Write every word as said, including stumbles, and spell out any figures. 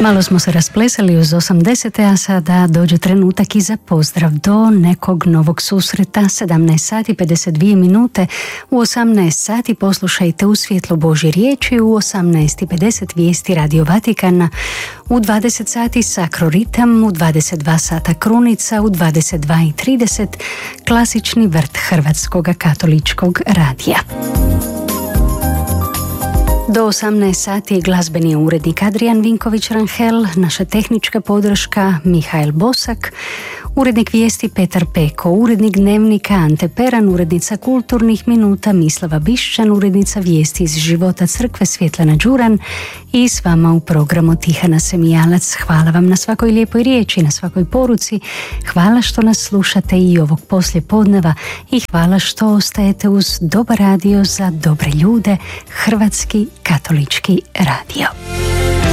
Malo smo se rasplesali uz osamdesete, a sada dođe trenutak i za pozdrav do nekog novog susreta. sedamnaest sati pedeset dvije minute. U osamnaest sati poslušajte U svjetlu Božje riječi, u osamnaest pedeset vijesti Radio Vatikana, u dvadeset sati Sakroritam, u dvadeset dva sata Krunica, u dvadeset dva i trideset klasični vrt Hrvatskog katoličkog radija. Do osamnaest sati glazbeni urednik Adrijan Vinković-Ranhel, naša tehnička podrška Mihael Bosak, urednik vijesti Petar Peko, urednik dnevnika Ante Peran, urednica kulturnih minuta Mislava Bišćan, urednica vijesti iz života crkve Svjetlana Đuran i s vama u programu Tihana Semijalac. Hvala vam na svakoj lijepoj riječi, na svakoj poruci. Hvala što nas slušate i ovog poslje podneva i hvala što ostajete uz dobar radio za dobre ljude, Hrvatski katolički radio.